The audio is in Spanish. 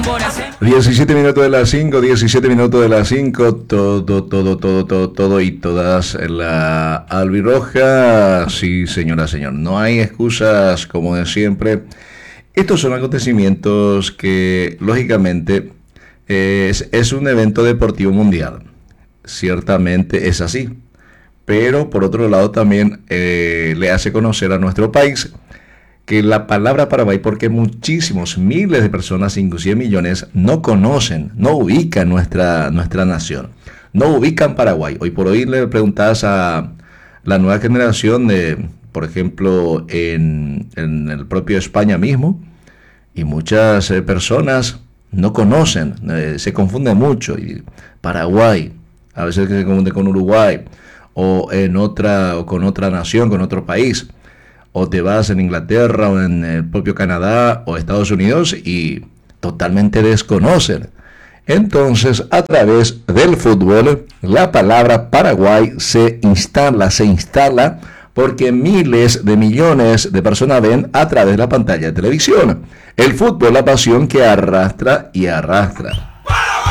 bombonas, 17 minutos de las 5, 17 minutos de las 5, todo y todas en la albirroja. Sí, señora, señor, no hay excusas como de siempre. Estos son acontecimientos que, lógicamente, es un evento deportivo mundial. Ciertamente es así. Pero, por otro lado, también le hace conocer a nuestro país que la palabra Paraguay, porque muchísimos, miles de personas, inclusive millones, no conocen, no ubican nuestra nación, no ubican Paraguay. Hoy por hoy le preguntas a la nueva generación de, por ejemplo, en el propio España mismo, y muchas personas no conocen, se confunde mucho. Y Paraguay, a veces se confunde con Uruguay, o con otra nación, con otro país. O te vas en Inglaterra o en el propio Canadá o Estados Unidos y totalmente desconocen. Entonces, a través del fútbol, la palabra Paraguay se instala porque miles de millones de personas ven a través de la pantalla de televisión. El fútbol, la pasión que arrastra y arrastra.